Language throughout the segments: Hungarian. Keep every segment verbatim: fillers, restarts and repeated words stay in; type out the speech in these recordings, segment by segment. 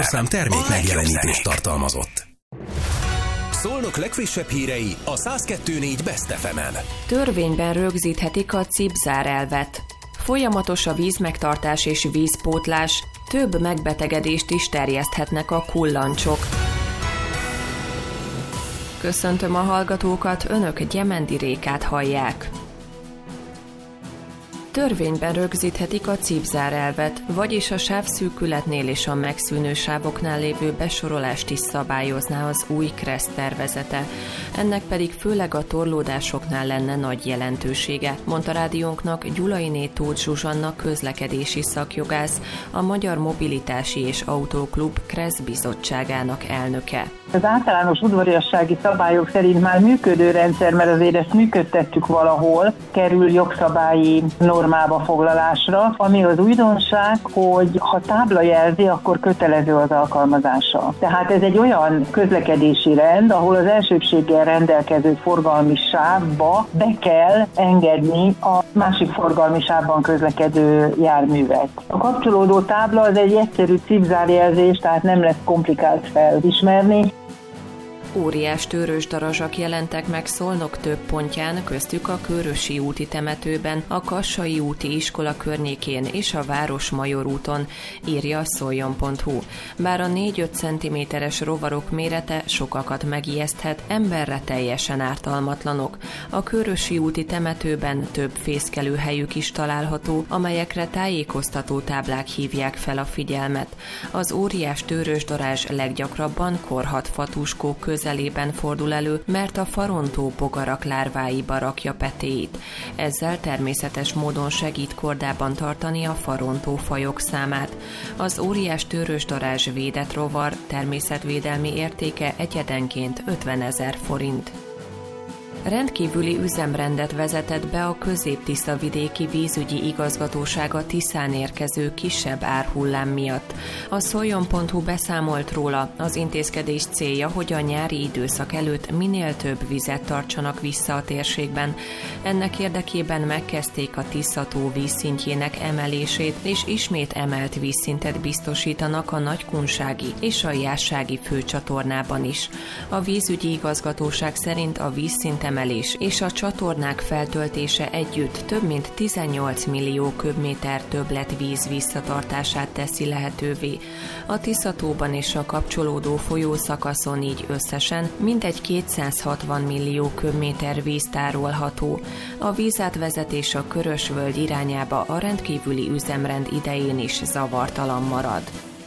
Szám termék megjelenítést tartalmazott. Szolnok legfrissebb hírei a száz kettő négy Best ef emen. Törvényben rögzíthetik a cipzárelvet. Folyamatos a vízmegtartás és vízpótlás, több megbetegedést is terjeszthetnek a kullancsok. Köszöntöm a hallgatókat, önök Gyemendi Rékát hallják. Törvényben rögzíthetik a cipzárelvet, vagyis a sávszűkületnél és a megszűnő sávoknál lévő besorolást is szabályozná az új KRESZ tervezete. Ennek pedig főleg a torlódásoknál lenne nagy jelentősége, mondta rádiónknak Gyulainé Tóth Zsuzsanna közlekedési szakjogász, a Magyar Mobilitási és Autóklub KRESZ bizottságának elnöke. Az általános udvariassági szabályok szerint már működő rendszer, mert azért ezt működtettük valahol, kerül jogszabályi normába foglalásra, ami az újdonság, hogy ha tábla jelzi, akkor kötelező az alkalmazása. Tehát ez egy olyan közlekedési rend, ahol az elsőbséggel rendelkező forgalmi sávba be kell engedni a másik forgalmi sávban közlekedő járművet. A kapcsolódó tábla az egy egyszerű cipzárjelzés, tehát nem lesz komplikált felismerni. Óriás törősdarazsak jelentek meg Szolnok több pontján, köztük a Körösi úti temetőben, a Kassai úti iskola környékén és a Városmajor úton, írja a szoljon pont hu. Bár a négy-öt centiméteres rovarok mérete sokakat megijeszthet, emberre teljesen ártalmatlanok. A Körösi úti temetőben több fészkelőhelyük is található, amelyekre tájékoztató táblák hívják fel a figyelmet. Az óriás törősdarázs leggyakrabban korhatfatuskók között közelében fordul elő, mert a farontó bogarak lárváiba rakja petéit. Ezzel természetes módon segít kordában tartani a farontó fajok számát. Az óriás törősdarázs védett rovar természetvédelmi értéke egyedenként ötvenezer forint. Rendkívüli üzemrendet vezetett be a Közép-Tiszavidéki Vízügyi Igazgatóság a Tiszán érkező kisebb árhullám miatt. A szoljon pont hu beszámolt róla, az intézkedés célja, hogy a nyári időszak előtt minél több vizet tartsanak vissza a térségben. Ennek érdekében megkezdték a Tisza-tó vízszintjének emelését, és ismét emelt vízszintet biztosítanak a Nagykunsági és a Jássági főcsatornában is. A vízügyi igazgatóság szerint a vízszint emelés és a csatornák feltöltése együtt több mint tizennyolc millió köbméter többletvíz visszatartását teszi lehetővé. A Tisza-tóban és a kapcsolódó folyószakaszon így összesen mintegy kétszázhatvan millió köbméter víz tárolható. A vízátvezetés a Körösvölgy irányába a rendkívüli üzemrend idején is zavartalan marad.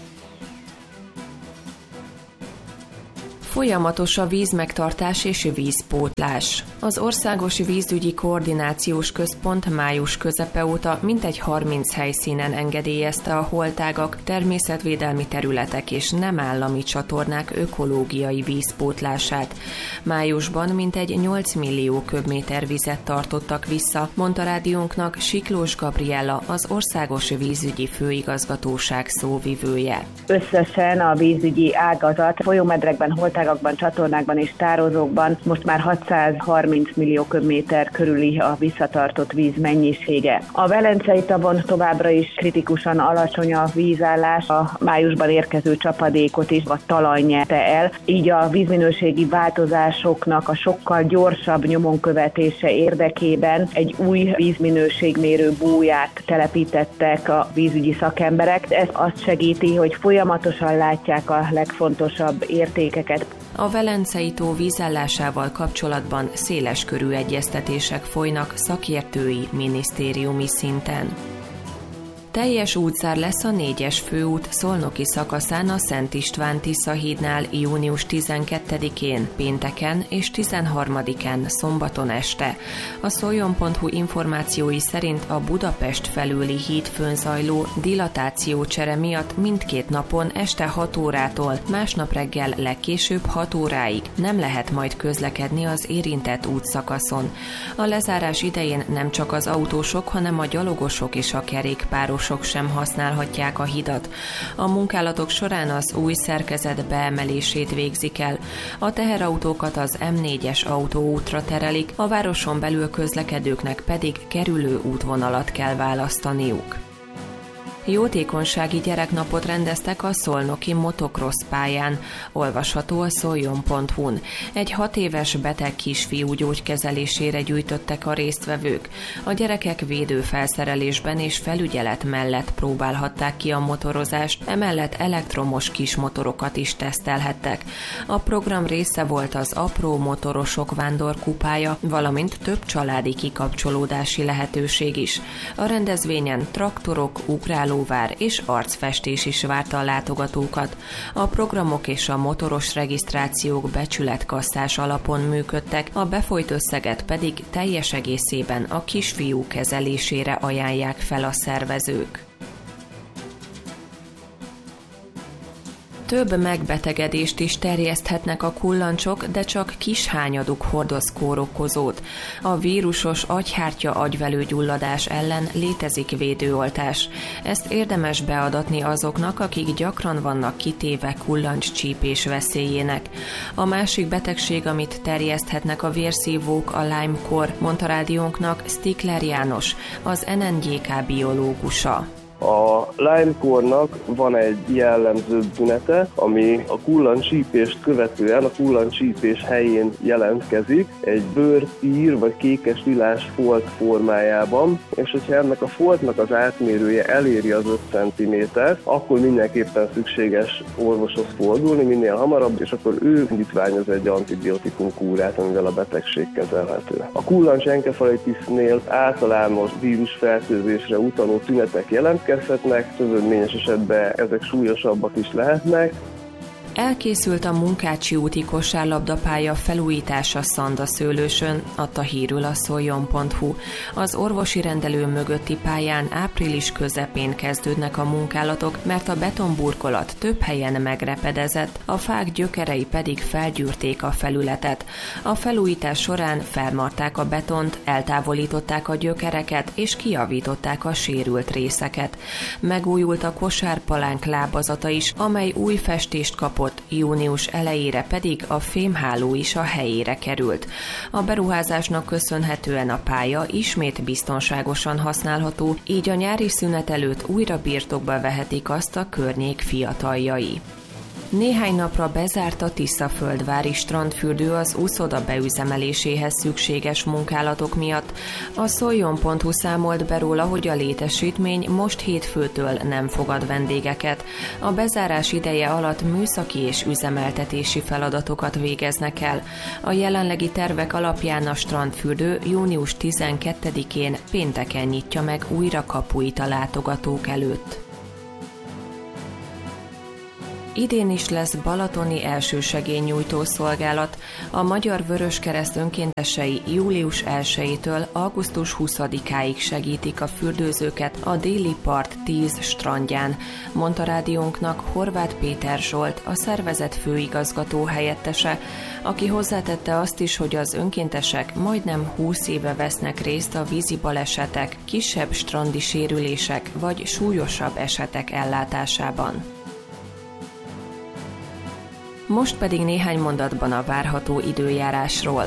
Folyamatos a vízmegtartás és vízpótlás. Az Országos Vízügyi Koordinációs Központ május közepe óta mintegy harminc helyszínen engedélyezte a holtágak, természetvédelmi területek és nem állami csatornák ökológiai vízpótlását. Májusban mintegy nyolc millió köbméter vizet tartottak vissza, mondta rádiónknak Siklós Gabriella, az Országos Vízügyi Főigazgatóság szóvivője. Összesen a vízügyi ágazat folyómedrekben, holtágakban, csatornákban és tározókban most már hatszázharminc millió köbméter körüli a visszatartott víz mennyisége. A Velencei tavon továbbra is kritikusan alacsony a vízállás, a májusban érkező csapadékot is a talaj nyerte el, így a vízminőségi változásoknak a sokkal gyorsabb nyomon követése érdekében egy új vízminőségmérő búját telepítettek a vízügyi szakemberek. Ez azt segíti, hogy folyamatosan látják a legfontosabb értékeket. A Velencei tó vízállásával kapcsolatban széleskörű egyeztetések folynak szakértői, minisztériumi szinten. Teljes útzár lesz a négyes főút szolnoki szakaszán a Szent István-Tisza hídnál június tizenkettedikén, pénteken és tizenharmadikán szombaton este. A szoljon pont hu információi szerint a Budapest felüli hídfőn zajló dilatációcsere miatt mindkét napon este hat órától, másnap reggel legkésőbb hat óráig nem lehet majd közlekedni az érintett útszakaszon. A lezárás idején nem csak az autósok, hanem a gyalogosok és a kerékpárosok sem használhatják a hidat. A munkálatok során az új szerkezet beemelését végzik el. A teherautókat az em négyes autóútra terelik, a városon belül közlekedőknek pedig kerülő útvonalat kell választaniuk. Jótékonysági gyereknapot rendeztek a szolnoki motocross pályán, olvasható a szoljon pont hu-n. Egy hat éves beteg kisfiú gyógykezelésére gyűjtöttek a résztvevők. A gyerekek védőfelszerelésben és felügyelet mellett próbálhatták ki a motorozást, emellett elektromos kismotorokat is tesztelhettek. A program része volt az apró motorosok vándorkupája, valamint több családi kikapcsolódási lehetőség is. A rendezvényen traktorok, ugrálóvár és arcfestés is várta a látogatókat. A programok és a motoros regisztrációk becsületkasszás alapon működtek, a befolyt összeget pedig teljes egészében a kisfiú kezelésére ajánlják fel a szervezők. Több megbetegedést is terjeszthetnek a kullancsok, de csak kis hányaduk hordoz kórokozót. A vírusos agyhártya agyvelőgyulladás ellen létezik védőoltás. Ezt érdemes beadatni azoknak, akik gyakran vannak kitéve kullancscsípés veszélyének. A másik betegség, amit terjeszthetnek a vérszívók, a Lyme-kór, mondta rádiónknak Stikler János, az en en gé ká biológusa. A Lyme-kórnak van egy jellemző tünete, ami a kullancsípést követően a kullancsípés helyén jelentkezik, egy bőrpír vagy kékes lilás folt formájában, és hogyha ennek a foltnak az átmérője eléri az öt centimétert, akkor mindenképpen szükséges orvoshoz fordulni minél hamarabb, és akkor ő indítványoz egy antibiotikum kúrát, amivel a betegség kezelhető. A kullancsenkefalitisnél általános vírusfertőzésre utaló tünetek jelentkeznek, szövődményes esetben ezek súlyosabbak is lehetnek. Elkészült a Munkácsi úti kosárlabdapálya felújítása Szandaszőlősön, adta hírül a szoljon pont hu. Az orvosi rendelő mögötti pályán április közepén kezdődnek a munkálatok, mert a betonburkolat több helyen megrepedezett, a fák gyökerei pedig felgyűrték a felületet. A felújítás során felmarták a betont, eltávolították a gyökereket és kijavították a sérült részeket. Megújult a kosárpalánk lábazata is, amely új festést kapott, június elejére pedig a fémháló is a helyére került. A beruházásnak köszönhetően a pálya ismét biztonságosan használható, így a nyári szünet előtt újra birtokba vehetik azt a környék fiataljai. Néhány napra bezárt a Tiszaföldvári strandfürdő az úszoda beüzemeléséhez szükséges munkálatok miatt. A szoljon pont hu számolt be róla, hogy a létesítmény most hétfőtől nem fogad vendégeket. A bezárás ideje alatt műszaki és üzemeltetési feladatokat végeznek el. A jelenlegi tervek alapján a strandfürdő június tizenkettedikén pénteken nyitja meg újra kapuit a látogatók előtt. Idén is lesz balatoni elsősegélynyújtó szolgálat. A Magyar Vöröskereszt önkéntesei július elsejétől augusztus huszadikáig segítik a fürdőzőket a déli part tíz strandján, mondta rádiónknak Horváth Péter Zsolt, a szervezet főigazgató helyettese, aki hozzátette azt is, hogy az önkéntesek majdnem húsz éve vesznek részt a vízi balesetek, kisebb strandi sérülések vagy súlyosabb esetek ellátásában. Most pedig néhány mondatban a várható időjárásról.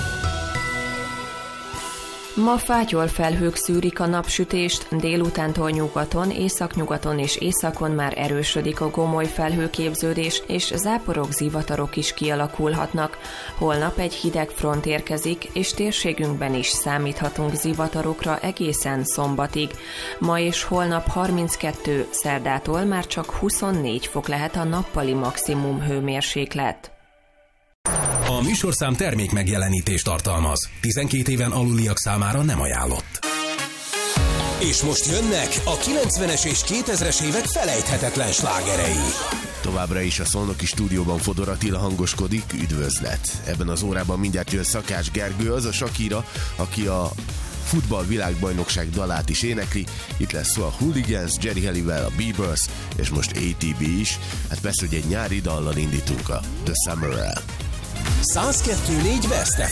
Ma fátyol felhők szűrik a napsütést, délutántól nyugaton, északnyugaton és északon már erősödik a gomoly felhőképződés, és záporok, zivatarok is kialakulhatnak. Holnap egy hideg front érkezik, és térségünkben is számíthatunk zivatarokra egészen szombatig. Ma és holnap harminckettő, szerdától már csak huszonnégy fok lehet a nappali maximum hőmérséklet. A műsorszám termék megjelenítést tartalmaz. tizenkét éven aluliak számára nem ajánlott. És most jönnek a kilencvenes és kétezres évek felejthetetlen slágerei. Továbbra is a szolnoki stúdióban Fodor Attila hangoskodik, üdvözlet! Ebben az órában mindjárt jön Szakács Gergő, az a Shakira, aki a futball világbajnokság dalát is énekli. Itt lesz szó a Hooligans, Jerry Halliwell, a Beavers, és most á té bé is. Hát persze, hogy egy nyári dallal indítunk, a The Summer-rel. száz kettő négy West ef